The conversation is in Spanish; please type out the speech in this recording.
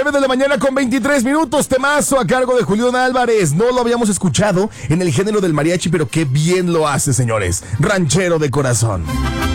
9 de la mañana con 23 minutos, temazo a cargo de Julián Álvarez. No lo habíamos escuchado en el género del mariachi, pero qué bien lo hace, señores. Ranchero de corazón.